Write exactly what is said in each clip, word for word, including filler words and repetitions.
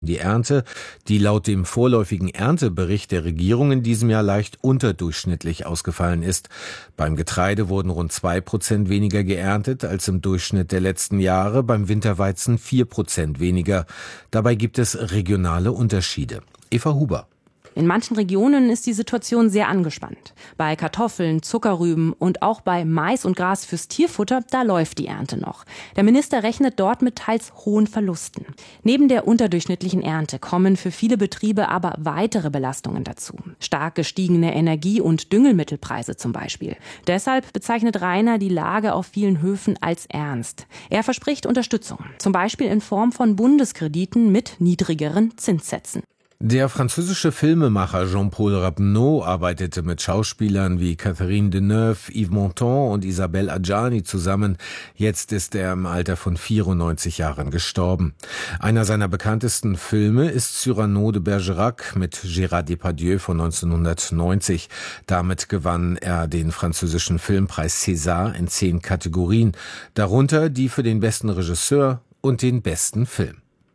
Die Ernte, die laut dem vorläufigen Erntebericht der Regierung in diesem Jahr leicht unterdurchschnittlich ausgefallen ist. Beim Getreide wurden rund zwei Prozent weniger geerntet als im Durchschnitt der letzten Jahre, beim Winterweizen vier Prozent weniger. Dabei gibt es regionale Unterschiede. Eva Huber. In manchen Regionen ist die Situation sehr angespannt. Bei Kartoffeln, Zuckerrüben und auch bei Mais und Gras fürs Tierfutter, da läuft die Ernte noch. Der Minister rechnet dort mit teils hohen Verlusten. Neben der unterdurchschnittlichen Ernte kommen für viele Betriebe aber weitere Belastungen dazu. Stark gestiegene Energie- und Düngemittelpreise zum Beispiel. Deshalb bezeichnet Rainer die Lage auf vielen Höfen als ernst. Er verspricht Unterstützung, zum Beispiel in Form von Bundeskrediten mit niedrigeren Zinssätzen. Der französische Filmemacher Jean-Paul Rapneau arbeitete mit Schauspielern wie Catherine Deneuve, Yves Montand und Isabelle Adjani zusammen. Jetzt ist er im Alter von vierundneunzig Jahren gestorben. Einer seiner bekanntesten Filme ist Cyrano de Bergerac mit Gérard Depardieu von neunzehnhundertneunzig. Damit gewann er den französischen Filmpreis César in zehn Kategorien, darunter die für den besten Regisseur und den besten Film.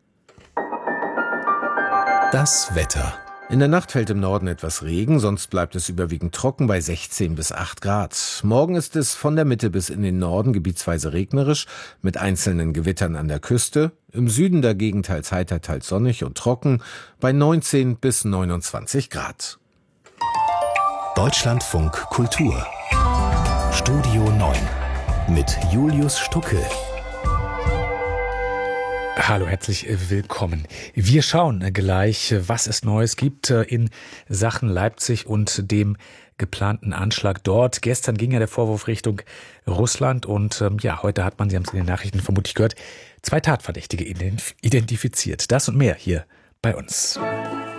Das Wetter. In der Nacht fällt im Norden etwas Regen, sonst bleibt es überwiegend trocken bei sechzehn bis acht Grad. Morgen ist es von der Mitte bis in den Norden gebietsweise regnerisch, mit einzelnen Gewittern an der Küste. Im Süden dagegen teils heiter, teils sonnig und trocken bei neunzehn bis neunundzwanzig Grad. Deutschlandfunk Kultur. Studio neun mit Julius Stucke. Hallo, herzlich willkommen. Wir schauen gleich, was es Neues gibt in Sachen Leipzig und dem geplanten Anschlag dort. Gestern ging ja der Vorwurf Richtung Russland und ähm, ja, heute hat man, Sie haben es in den Nachrichten vermutlich gehört, zwei Tatverdächtige identifiziert. Das und mehr hier bei uns.